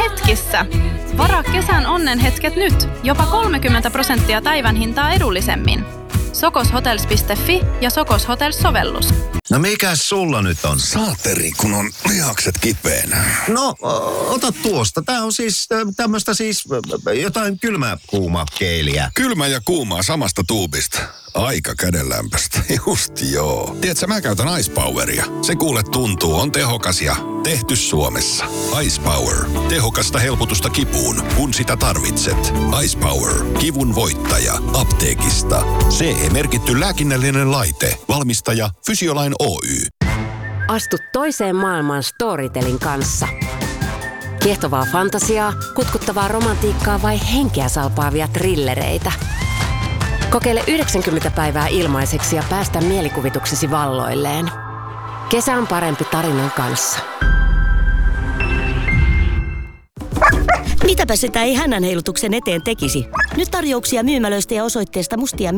hetkissä. Varaa kesän onnenhetket nyt. Jopa 30% päivän hintaa edullisemmin. Sokoshotels.fi ja Sokos Hotels-sovellus. No mikäs sulla nyt on? Saateri, kun on lihakset kipeänä. No, ota tuosta. Tää on siis tämmöstä jotain kylmä-kuuma keeliä. Kylmä ja kuumaa samasta tuubista. Aika kädenlämpöstä. Just joo. Tiedätkö, mä käytän Ice Poweria. Se kuule tuntuu, on tehokas ja tehty Suomessa. Ice Power. Tehokasta helpotusta kipuun, kun sitä tarvitset. Ice Power. Kivun voittaja. Apteekista. CE-merkitty lääkinnällinen laite. Valmistaja Fysiolain Oy. Astu toiseen maailmaan Storytelin kanssa. Kiehtovaa fantasiaa, kutkuttavaa romantiikkaa vai henkeä salpaavia thrillereitä. Kokeile 90 päivää ilmaiseksi ja päästä mielikuvituksesi valloilleen. Kesä on parempi tarinan kanssa. Mitäpä sitä ei hännänheilutuksen eteen tekisi? Nyt tarjouksia myymälöistä ja osoitteesta mustia